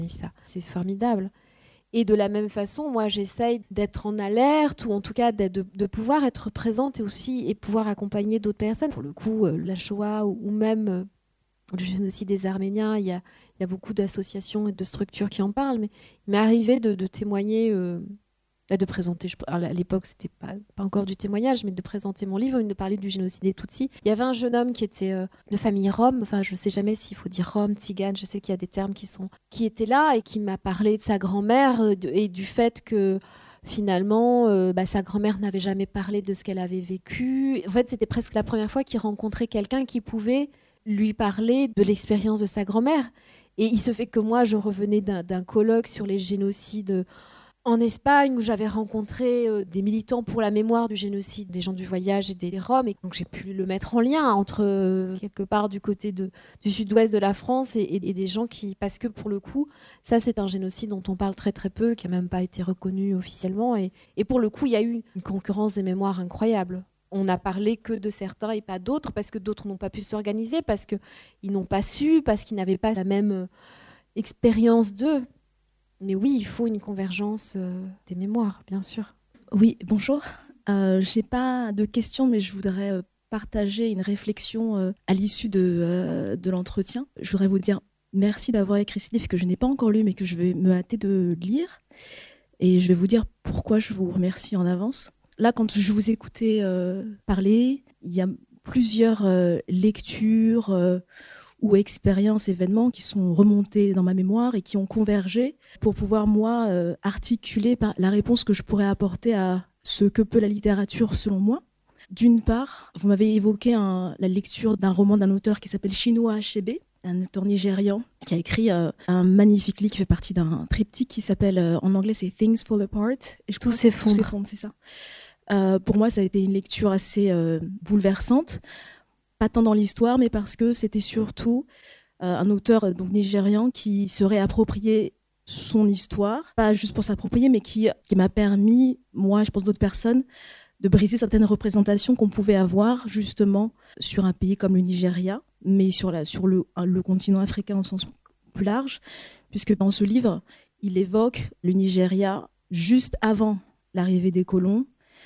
Et ça, c'est formidable. Et de la même façon, moi, j'essaye d'être en alerte ou en tout cas de pouvoir être présente et aussi et pouvoir accompagner d'autres personnes. Pour le coup, la Shoah ou même le génocide des Arméniens, il y a beaucoup d'associations et de structures qui en parlent, mais il m'est arrivé de témoigner, de présenter, alors, à l'époque, c'était pas encore du témoignage, mais de présenter mon livre, de parler du génocide des Tutsis. Il y avait un jeune homme qui était de famille rome, enfin, je sais jamais s'il faut dire rome, tzigane, je sais qu'il y a des termes qui étaient là et qui m'a parlé de sa grand-mère et du fait que finalement, sa grand-mère n'avait jamais parlé de ce qu'elle avait vécu. En fait, c'était presque la première fois qu'il rencontrait quelqu'un qui pouvait lui parler de l'expérience de sa grand-mère. Et il se fait que moi, je revenais d'un colloque sur les génocides en Espagne, où j'avais rencontré des militants pour la mémoire du génocide des gens du voyage et des Roms. Et donc j'ai pu le mettre en lien entre quelque part du côté du sud-ouest de la France et des gens qui... Parce que pour le coup, ça c'est un génocide dont on parle très très peu, qui n'a même pas été reconnu officiellement. Et pour le coup, il y a eu une concurrence des mémoires incroyable. On n'a parlé que de certains et pas d'autres, parce que d'autres n'ont pas pu s'organiser, parce qu'ils n'ont pas su, parce qu'ils n'avaient pas la même expérience d'eux. Mais oui, il faut une convergence des mémoires, bien sûr. Oui, bonjour. Je n'ai pas de questions, mais je voudrais partager une réflexion à l'issue de l'entretien. Je voudrais vous dire merci d'avoir écrit ce livre que je n'ai pas encore lu, mais que je vais me hâter de lire. Et je vais vous dire pourquoi je vous remercie en avance. Là, quand je vous écoutais parler, il y a plusieurs lectures ou expériences, événements qui sont remontés dans ma mémoire et qui ont convergé pour pouvoir, moi, articuler la réponse que je pourrais apporter à ce que peut la littérature selon moi. D'une part, vous m'avez évoqué la lecture d'un roman d'un auteur qui s'appelle Chinua Achebe, un auteur nigérian qui a écrit un magnifique livre qui fait partie d'un triptyque qui s'appelle, en anglais, c'est Things Fall Apart. Et Tout s'effondre. C'est ça. Pour moi, ça a été une lecture assez bouleversante. Pas tant dans l'histoire, mais parce que c'était surtout un auteur donc nigérian qui se réappropriait son histoire, pas juste pour s'approprier, mais qui m'a permis, moi, je pense d'autres personnes, de briser certaines représentations qu'on pouvait avoir justement sur un pays comme le Nigeria, mais sur le continent africain au sens plus large, puisque dans ce livre, il évoque le Nigeria juste avant l'arrivée des colons,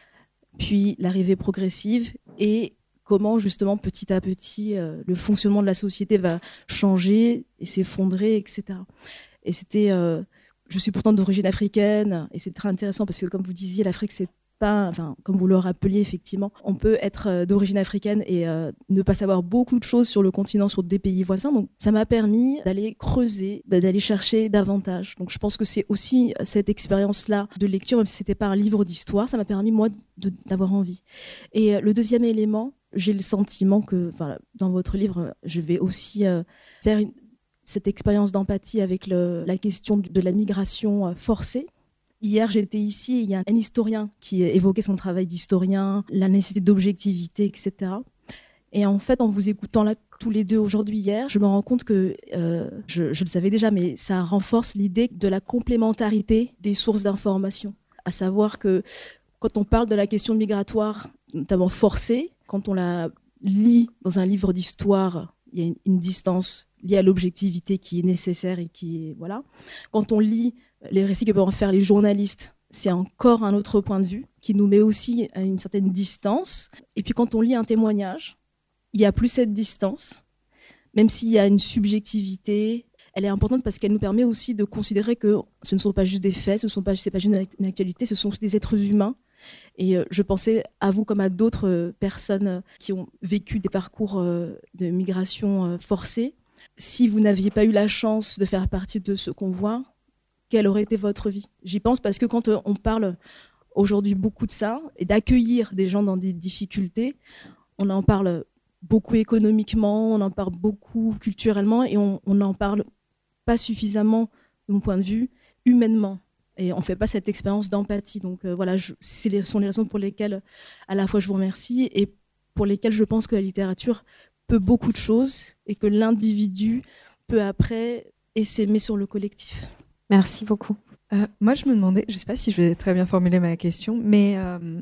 puis l'arrivée progressive et comment justement petit à petit le fonctionnement de la société va changer et s'effondrer, etc. Et c'était, je suis pourtant d'origine africaine et c'est très intéressant parce que comme vous disiez, l'Afrique c'est pas, enfin comme vous le rappeliez effectivement, on peut être d'origine africaine et ne pas savoir beaucoup de choses sur le continent, sur des pays voisins. Donc ça m'a permis d'aller creuser, d'aller chercher davantage. Donc je pense que c'est aussi cette expérience-là de lecture, même si c'était pas un livre d'histoire, ça m'a permis moi d'avoir envie. Et le deuxième élément, j'ai le sentiment que dans votre livre, je vais aussi faire cette expérience d'empathie avec la question de la migration forcée. Hier, j'étais ici et il y a un historien qui évoquait son travail d'historien, la nécessité d'objectivité, etc. Et en fait, en vous écoutant là tous les deux aujourd'hui, hier, je me rends compte que, je le savais déjà, mais ça renforce l'idée de la complémentarité des sources d'information. À savoir que quand on parle de la question migratoire, notamment forcée, quand on la lit dans un livre d'histoire, il y a une distance liée à l'objectivité qui est nécessaire et qui est... Voilà. Quand on lit les récits que peuvent en faire les journalistes, c'est encore un autre point de vue qui nous met aussi à une certaine distance. Et puis quand on lit un témoignage, il n'y a plus cette distance, même s'il y a une subjectivité. Elle est importante parce qu'elle nous permet aussi de considérer que ce ne sont pas juste des faits, c'est pas juste une actualité, ce sont des êtres humains. Et je pensais à vous comme à d'autres personnes qui ont vécu des parcours de migration forcée. Si vous n'aviez pas eu la chance de faire partie de ce convoi, quelle aurait été votre vie ? J'y pense parce que quand on parle aujourd'hui beaucoup de ça et d'accueillir des gens dans des difficultés, on en parle beaucoup économiquement, on en parle beaucoup culturellement et on n'en parle pas suffisamment, de mon point de vue, humainement. Et on ne fait pas cette expérience d'empathie. Donc voilà, sont les raisons pour lesquelles à la fois je vous remercie et pour lesquelles je pense que la littérature peut beaucoup de choses et que l'individu peut après essaimer sur le collectif. Merci beaucoup. Moi, je me demandais, je ne sais pas si je vais très bien formuler ma question, mais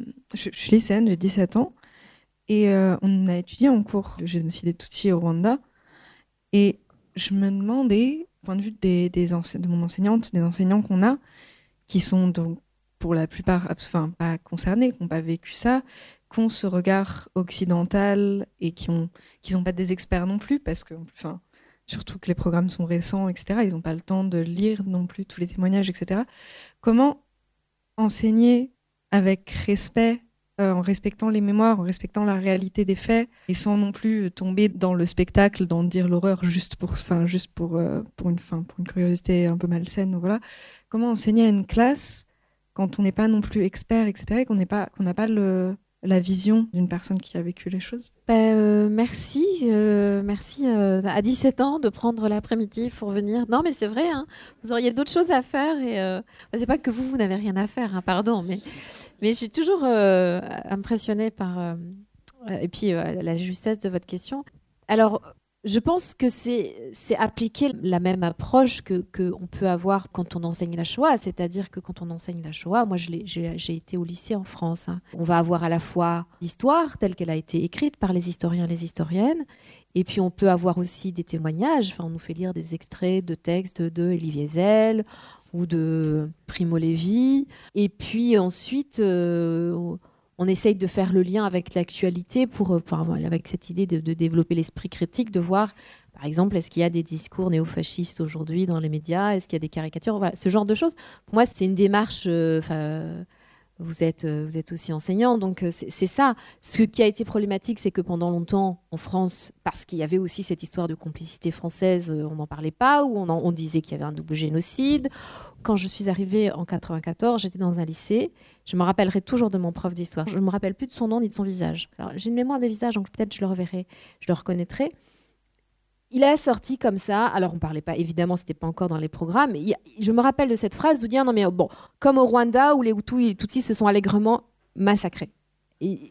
je suis lycéenne, j'ai 17 ans, et on a étudié en cours le génocide des Tutsis au Rwanda. Et je me demandais, point de vue de mon enseignante, des enseignants qu'on a, qui sont donc pour la plupart pas concernés, qui n'ont pas vécu ça, qui ont ce regard occidental et qui sont pas des experts non plus, parce que surtout que les programmes sont récents, etc. Ils n'ont pas le temps de lire non plus tous les témoignages, etc. Comment enseigner avec respect, en respectant les mémoires, en respectant la réalité des faits, et sans non plus tomber dans le spectacle, dans dire l'horreur juste pour une curiosité un peu malsaine, voilà. Comment enseigner à une classe quand on n'est pas non plus expert, etc., et qu'on n'a pas la vision d'une personne qui a vécu les choses? Merci à 17 ans de prendre l'après-midi pour venir. Non, mais c'est vrai, hein, vous auriez d'autres choses à faire. Et c'est pas que vous n'avez rien à faire, hein, pardon, mais je suis toujours impressionnée par et puis la justesse de votre question. Alors, je pense que c'est appliquer la même approche que on peut avoir quand on enseigne la Shoah, c'est-à-dire que quand on enseigne la Shoah, moi j'ai été au lycée en France, hein. On va avoir à la fois l'histoire telle qu'elle a été écrite par les historiens et les historiennes, et puis on peut avoir aussi des témoignages. Enfin, on nous fait lire des extraits de textes de Elie Wiesel ou de Primo Levi, et puis ensuite on essaye de faire le lien avec l'actualité avec cette idée de développer l'esprit critique, de voir, par exemple, est-ce qu'il y a des discours néofascistes aujourd'hui dans les médias, est-ce qu'il y a des caricatures, voilà, ce genre de choses. Pour moi, c'est une démarche. Vous êtes aussi enseignant, donc c'est ça. Ce qui a été problématique, c'est que pendant longtemps, en France, parce qu'il y avait aussi cette histoire de complicité française, on n'en parlait pas, ou on disait qu'il y avait un double génocide. Quand je suis arrivée en 94, j'étais dans un lycée. Je me rappellerai toujours de mon prof d'histoire. Je ne me rappelle plus de son nom ni de son visage. Alors, j'ai une mémoire des visages, donc peut-être je le reverrai, je le reconnaîtrai. Il a sorti comme ça, alors on ne parlait pas, évidemment, ce n'était pas encore dans les programmes, mais je me rappelle de cette phrase où dire, non mais bon, comme au Rwanda où les Hutus et les Tutsis se sont allègrement massacrés. Et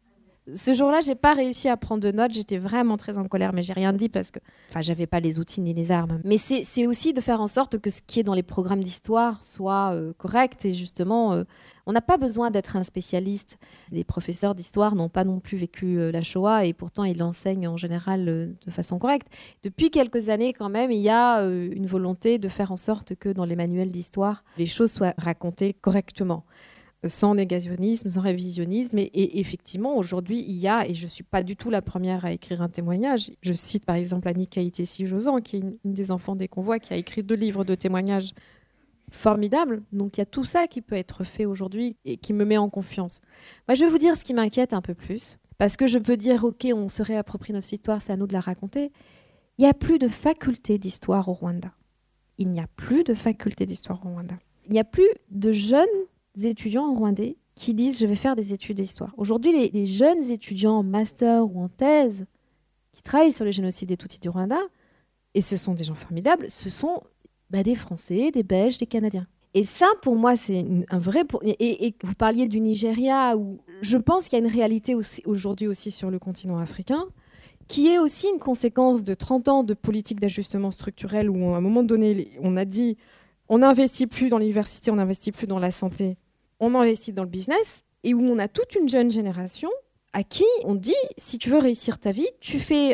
ce jour-là, j'ai pas réussi à prendre de notes, j'étais vraiment très en colère, mais j'ai rien dit parce que j'avais pas les outils ni les armes. Mais c'est aussi de faire en sorte que ce qui est dans les programmes d'histoire soit correct, et justement, on n'a pas besoin d'être un spécialiste. Les professeurs d'histoire n'ont pas non plus vécu la Shoah, et pourtant ils l'enseignent en général de façon correcte. Depuis quelques années quand même, il y a une volonté de faire en sorte que dans les manuels d'histoire, les choses soient racontées correctement, sans négationnisme, sans révisionnisme. Et effectivement, aujourd'hui, il y a, et je ne suis pas du tout la première à écrire un témoignage, je cite par exemple Annie Kaïtesi-Josan, qui est une des enfants des convois, qui a écrit 2 livres de témoignages formidables. Donc il y a tout ça qui peut être fait aujourd'hui et qui me met en confiance. Moi, je vais vous dire ce qui m'inquiète un peu plus, parce que je peux dire, ok, on se réapproprie notre histoire, c'est à nous de la raconter. Il n'y a plus de faculté d'histoire au Rwanda. Il n'y a plus de faculté d'histoire au Rwanda. Il n'y a plus de jeunes étudiants rwandais qui disent je vais faire des études d'histoire. Aujourd'hui, les jeunes étudiants en master ou en thèse qui travaillent sur le génocide des Tutsis du Rwanda, et ce sont des gens formidables, ce sont des Français, des Belges, des Canadiens. Et ça, pour moi, c'est un vrai... Et vous parliez du Nigeria, où je pense qu'il y a une réalité aujourd'hui aussi sur le continent africain, qui est aussi une conséquence de 30 ans de politique d'ajustement structurel, où à un moment donné, on a dit on n'investit plus dans l'université, on n'investit plus dans la santé, on investit dans le business, et où on a toute une jeune génération à qui on dit, si tu veux réussir ta vie, tu fais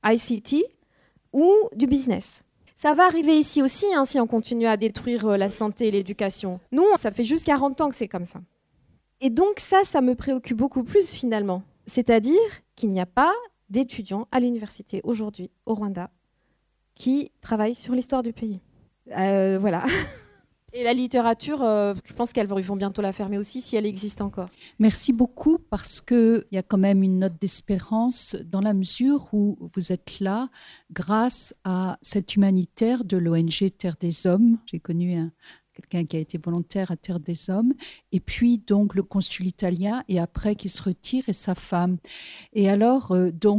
ICT ou du business. Ça va arriver ici aussi, hein, si on continue à détruire la santé et l'éducation. Nous, ça fait juste 40 ans que c'est comme ça. Et donc ça me préoccupe beaucoup plus finalement. C'est-à-dire qu'il n'y a pas d'étudiants à l'université aujourd'hui au Rwanda qui travaillent sur l'histoire du pays. Voilà. Et la littérature, je pense qu'ils vont bientôt la fermer aussi, si elle existe encore. Merci beaucoup, parce qu'il y a quand même une note d'espérance dans la mesure où vous êtes là grâce à cet humanitaire de l'ONG Terre des Hommes. J'ai connu quelqu'un qui a été volontaire à Terre des Hommes, et puis donc le consul italien, et après qui se retire, et sa femme. Et alors,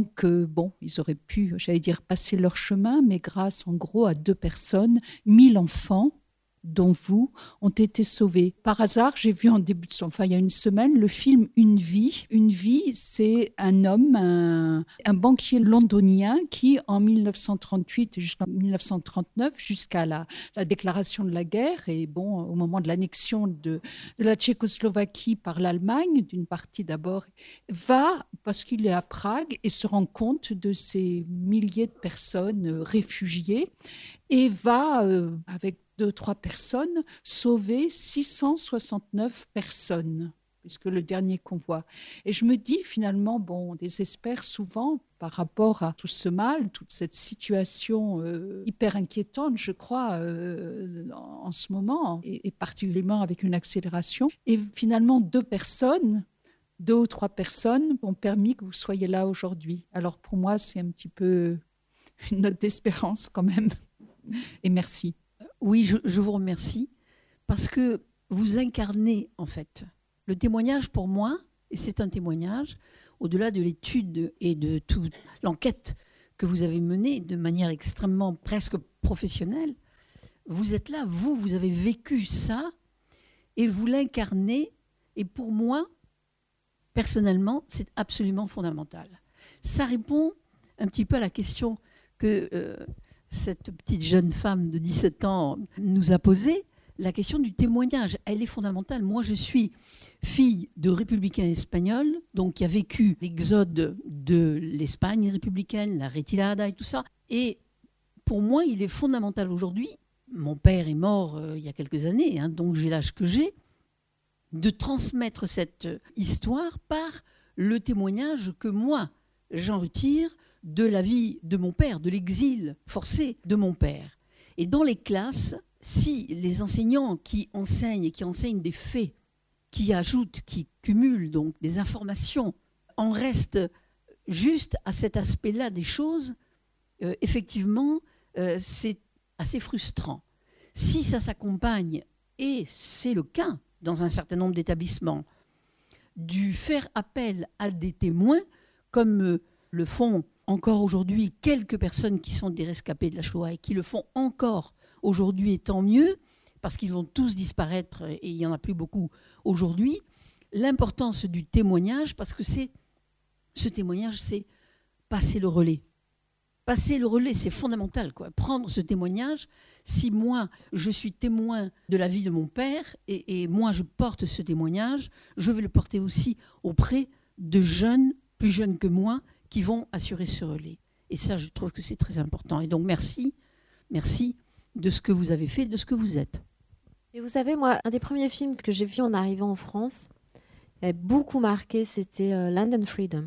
bon, ils auraient pu, j'allais dire, passer leur chemin, mais grâce en gros à 2 personnes, 1000 enfants, dont vous, ont été sauvés. Par hasard, j'ai vu en début de il y a une semaine, le film Une vie. Une vie, c'est un homme, un banquier londonien qui, en 1938 jusqu'en 1939, jusqu'à la déclaration de la guerre, et bon, au moment de l'annexion de la Tchécoslovaquie par l'Allemagne, d'une partie d'abord, va, parce qu'il est à Prague, et se rend compte de ces milliers de personnes réfugiées, et va, avec 2-3 personnes, sauver 669 personnes, puisque le dernier convoi. Et je me dis finalement, on désespère souvent par rapport à tout ce mal, toute cette situation hyper inquiétante, je crois, en ce moment, et particulièrement avec une accélération. Et finalement, 2 ou 3 personnes ont permis que vous soyez là aujourd'hui. Alors pour moi, c'est un petit peu une note d'espérance quand même. Et merci. Oui, je vous remercie parce que vous incarnez en fait le témoignage pour moi, et c'est un témoignage au-delà de l'étude et de toute l'enquête que vous avez menée de manière extrêmement presque professionnelle. Vous êtes là, vous avez vécu ça et vous l'incarnez, et pour moi, personnellement, c'est absolument fondamental. Ça répond un petit peu à la question que cette petite jeune femme de 17 ans nous a posée, la question du témoignage. Elle est fondamentale. Moi, je suis fille de républicains espagnols, donc qui a vécu l'exode de l'Espagne républicaine, la retirada et tout ça. Et pour moi, il est fondamental aujourd'hui, mon père est mort il y a quelques années, donc j'ai l'âge que j'ai, de transmettre cette histoire par le témoignage que moi, j'en retire de la vie de mon père, de l'exil forcé de mon père. Et dans les classes, si les enseignants qui enseignent et qui enseignent des faits, qui ajoutent, qui cumulent donc des informations, en restent juste à cet aspect-là des choses, effectivement, c'est assez frustrant. Si ça s'accompagne, et c'est le cas dans un certain nombre d'établissements, du faire appel à des témoins, comme le font encore aujourd'hui quelques personnes qui sont des rescapés de la Shoah et qui le font encore aujourd'hui, et tant mieux, parce qu'ils vont tous disparaître et il n'y en a plus beaucoup aujourd'hui. L'importance du témoignage, parce que ce témoignage, c'est passer le relais. Passer le relais, c'est fondamental, quoi. Prendre ce témoignage. Si moi, je suis témoin de la vie de mon père et moi, je porte ce témoignage, je vais le porter aussi auprès de jeunes, plus jeunes que moi, qui vont assurer ce relais. Et ça, je trouve que c'est très important. Et donc, merci de ce que vous avez fait, de ce que vous êtes. Et vous savez, moi, un des premiers films que j'ai vu en arrivant en France, qui m'avait beaucoup marqué, c'était Land and Freedom.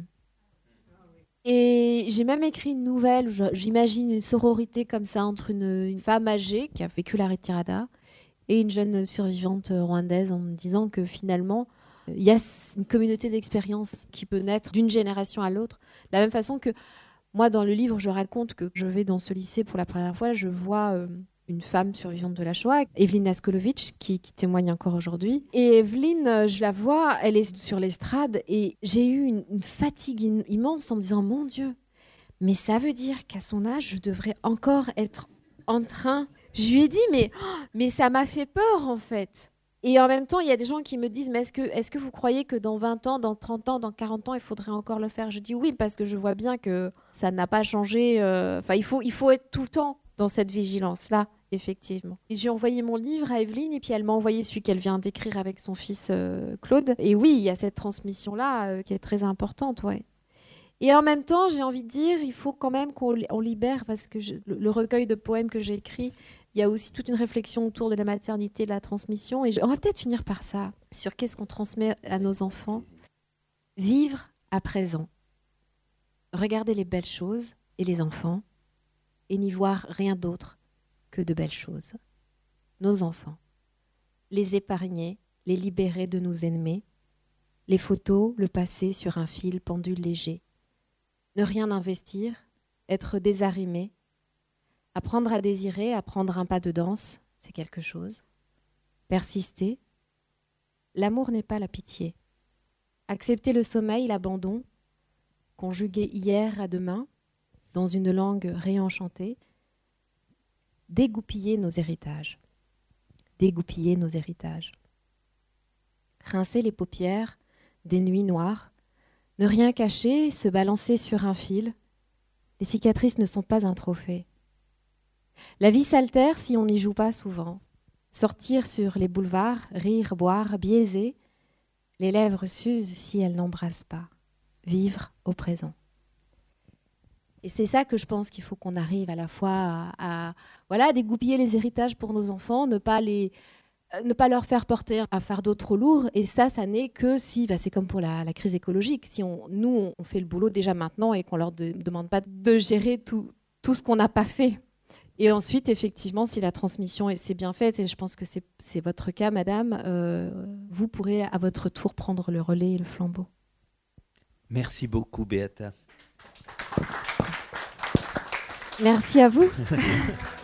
Et j'ai même écrit une nouvelle, j'imagine une sororité comme ça entre une femme âgée qui a vécu la retirada et une jeune survivante rwandaise, en me disant que finalement, il y a une communauté d'expérience qui peut naître d'une génération à l'autre. De la même façon que moi, dans le livre, je raconte que je vais dans ce lycée pour la première fois, je vois une femme survivante de la Shoah, Evelyne Askolovitch, qui témoigne encore aujourd'hui. Et Evelyne, je la vois, elle est sur l'estrade et j'ai eu une fatigue immense en me disant, mon Dieu, mais ça veut dire qu'à son âge, je devrais encore être en train... Je lui ai dit, mais ça m'a fait peur en fait. Et en même temps, il y a des gens qui me disent, mais est-ce que vous croyez que dans 20 ans, dans 30 ans, dans 40 ans, il faudrait encore le faire ? Je dis oui, parce que je vois bien que ça n'a pas changé. Il faut être tout le temps dans cette vigilance-là, effectivement. Et j'ai envoyé mon livre à Evelyne, et puis elle m'a envoyé celui qu'elle vient d'écrire avec son fils Claude. Et oui, il y a cette transmission-là qui est très importante, ouais. Et en même temps, j'ai envie de dire, il faut quand même qu'on libère, parce que le recueil de poèmes que j'ai écrit, il y a aussi toute une réflexion autour de la maternité, de la transmission. Et on va peut-être finir par ça, sur qu'est-ce qu'on transmet à nos enfants. Vivre à présent. Regarder les belles choses et les enfants, et n'y voir rien d'autre que de belles choses. Nos enfants. Les épargner, les libérer de nos ennemis. Les photos, le passé sur un fil pendule léger. Ne rien investir, être désarrimé. Apprendre à désirer, apprendre un pas de danse, c'est quelque chose. Persister. L'amour n'est pas la pitié. Accepter le sommeil, l'abandon, conjuguer hier à demain, dans une langue réenchantée. Dégoupiller nos héritages. dégoupiller nos héritages. Rincer les paupières, des nuits noires, ne rien cacher, se balancer sur un fil, les cicatrices ne sont pas un trophée. La vie s'altère si on n'y joue pas souvent. Sortir sur les boulevards, rire, boire, biaiser, les lèvres s'usent si elles n'embrassent pas. Vivre au présent. Et c'est ça que je pense qu'il faut qu'on arrive à la fois à dégoupiller les héritages pour nos enfants, ne pas leur faire porter un fardeau trop lourd. Et ça n'est que si, c'est comme pour la crise écologique, si on fait le boulot déjà maintenant et qu'on ne leur demande pas de gérer tout ce qu'on n'a pas fait. Et ensuite, effectivement, si la transmission s'est bien faite, et je pense que c'est votre cas, madame, vous pourrez à votre tour prendre le relais et le flambeau. Merci beaucoup, Beata. Merci à vous.